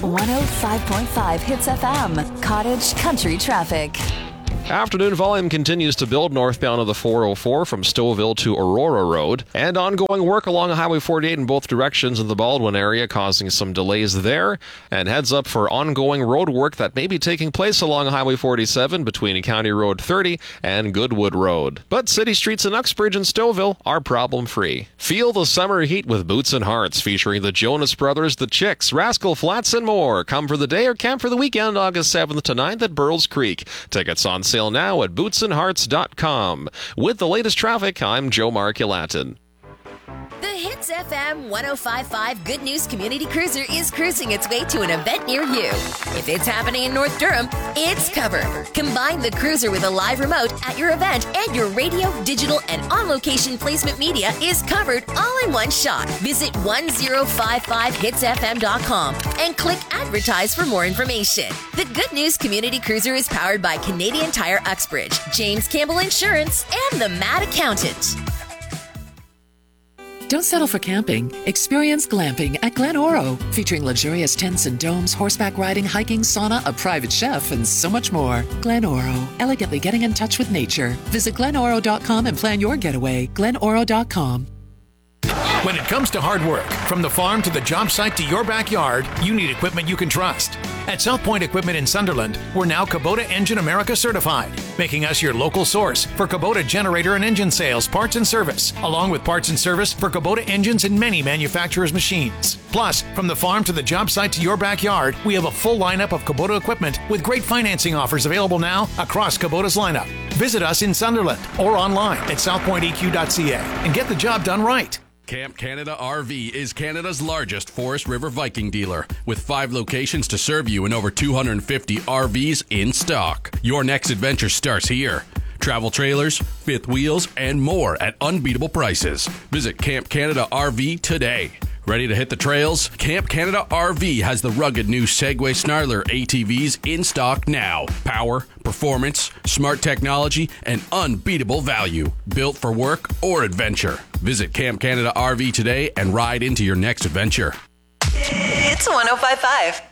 105.5 Hits FM, Cottage Country Traffic. Afternoon volume continues to build northbound of the 404 from Stouffville to Aurora Road, and ongoing work along Highway 48 in both directions in the Baldwin area causing some delays there. And heads up for ongoing road work that may be taking place along Highway 47 between County Road 30 and Goodwood Road. But city streets in Uxbridge and Stouffville are problem-free. Feel the summer heat with Boots and Hearts, featuring the Jonas Brothers, the Chicks, Rascal Flatts, and more. Come for the day or camp for the weekend, August 7th to 9th at Burles Creek. Tickets on sale now at bootsandhearts.com. With the latest traffic, I'm Joe Markulatin. The Hits FM 105.5 Good News Community Cruiser is cruising its way to an event near you. If it's happening in North Durham, it's covered. Combine the cruiser with a live remote at your event, and your radio, digital, and on-location placement media is covered all in one shot. Visit 1055hitsfm.com and click Advertise for more information. The Good News Community Cruiser is powered by Canadian Tire Uxbridge, James Campbell Insurance, and the Mad Accountant. Don't settle for camping. Experience glamping at Glen Oro, featuring luxurious tents and domes, horseback riding, hiking, sauna, a private chef, and so much more. Glen Oro, elegantly getting in touch with nature. Visit glenoro.com and plan your getaway. glenoro.com. When it comes to hard work, from the farm to the job site to your backyard, you need equipment you can trust. At South Point Equipment in Sunderland, we're now Kubota Engine America certified, making us your local source for Kubota generator and engine sales, parts and service, along with parts and service for Kubota engines and many manufacturers' machines. Plus, from the farm to the job site to your backyard, we have a full lineup of Kubota equipment with great financing offers available now across Kubota's lineup. Visit us in Sunderland or online at southpointeq.ca and get the job done right. Camp Canada RV is Canada's largest Forest River Viking dealer, with 5 locations to serve you and over 250 RVs in stock. Your next adventure starts here. Travel trailers, fifth wheels, and more at unbeatable prices. Visit Camp Canada RV today. Ready to hit the trails? Camp Canada RV has the rugged new Segway Snarler ATVs in stock now. Power, performance, smart technology, and unbeatable value. Built for work or adventure. Visit Camp Canada RV today and ride into your next adventure. It's 105.5.